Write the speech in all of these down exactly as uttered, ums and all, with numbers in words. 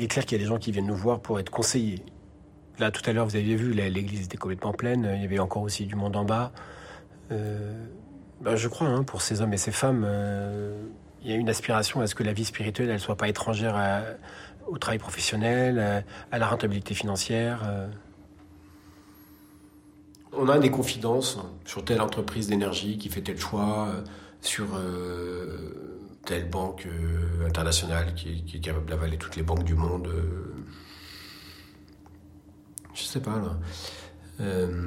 est clair qu'il y a des gens qui viennent nous voir pour être conseillés. Là, tout à l'heure, vous aviez vu, l'église était complètement pleine. Il y avait encore aussi du monde en bas. Euh, ben, je crois, hein, pour ces hommes et ces femmes, euh, il y a une aspiration à ce que la vie spirituelle, elle soit pas étrangère à, au travail professionnel, à, à la rentabilité financière. Euh. On a des confidences sur telle entreprise d'énergie qui fait tel choix, sur euh, telle banque euh, internationale qui, qui est capable d'avaler toutes les banques du monde. Euh, je sais pas, là. Euh,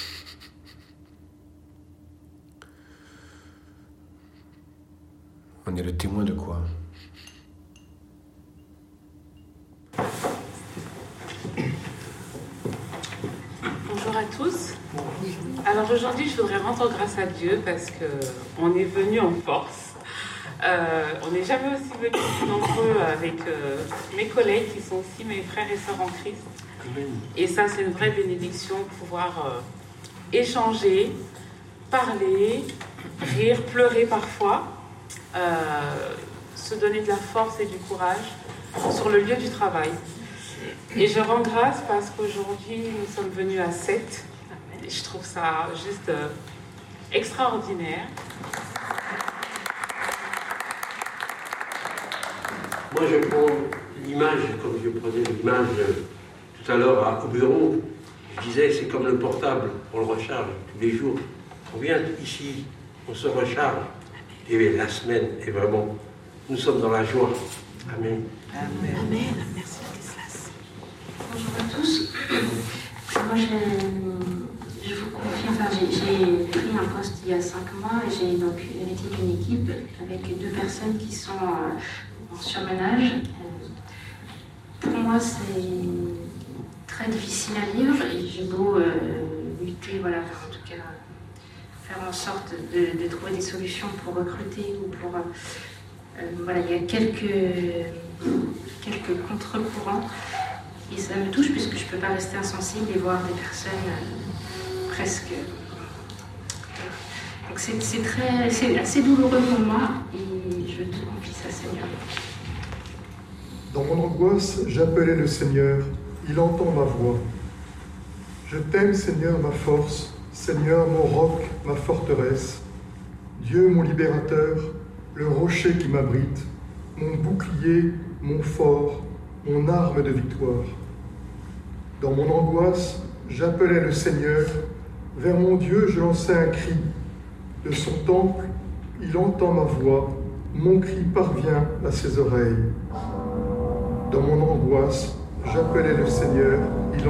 on est le témoin de quoi ? Bonjour à tous. Alors aujourd'hui, je voudrais rendre grâce à Dieu parce qu'on est venu en force. Euh, on n'est jamais aussi venus si nombreux avec euh, mes collègues qui sont aussi mes frères et sœurs en Christ. Et ça, c'est une vraie bénédiction, pouvoir euh, échanger, parler, rire, pleurer parfois, euh, se donner de la force et du courage sur le lieu du travail. Et je rends grâce parce qu'aujourd'hui, nous sommes venus à sept. Et je trouve ça juste euh, extraordinaire. Moi, je prends l'image, comme je prenais l'image tout à l'heure au bureau. Je disais, c'est comme le portable, on le recharge tous les jours. On vient ici, on se recharge. Et la semaine est vraiment... Nous sommes dans la joie. Amen. Amen. Amen. Merci. Bonjour à tous. Moi, je, je vous confie, enfin, j'ai pris un poste il y a cinq mois et j'ai donc hérité d'une équipe avec deux personnes qui sont euh, en surmenage. Pour moi, c'est très difficile à vivre et j'ai beau euh, lutter, voilà, en tout cas, faire en sorte de, de trouver des solutions pour recruter ou pour... Euh, voilà, il y a quelques, quelques contre-courants. Et ça me touche puisque je ne peux pas rester insensible et voir des personnes euh, presque... Donc c'est, c'est, très, c'est assez douloureux pour moi et je te confie ça, Seigneur. Dans mon angoisse, j'appelais le Seigneur, il entend ma voix. Je t'aime, Seigneur, ma force, Seigneur, mon roc, ma forteresse. Dieu, mon libérateur, le rocher qui m'abrite, mon bouclier, mon fort, mon arme de victoire. Dans mon angoisse, j'appelais le Seigneur. Vers mon Dieu, je lançais un cri. De son temple, il entend ma voix. Mon cri parvient à ses oreilles. Dans mon angoisse, j'appelais le Seigneur. Il